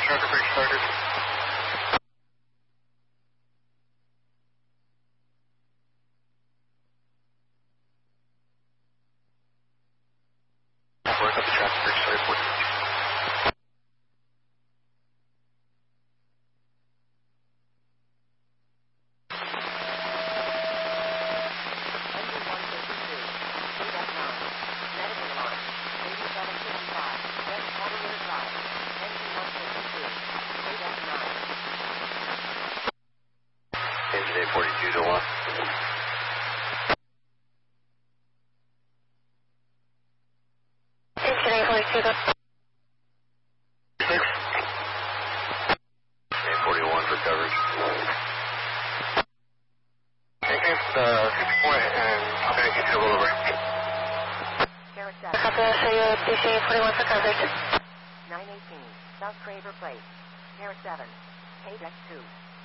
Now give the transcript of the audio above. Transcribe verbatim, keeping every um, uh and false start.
Tracker bridge started. Work up the traffic bridge started. Work. Engine eight forty-two to one. Engine eight forty-two to six. eight forty-one for coverage. Okay, uh, six point and I'm going to get you over. Copy, I'll show you D C eight forty-one for coverage. nine eighteen, South Craver Place, Sierra seven, K D X two.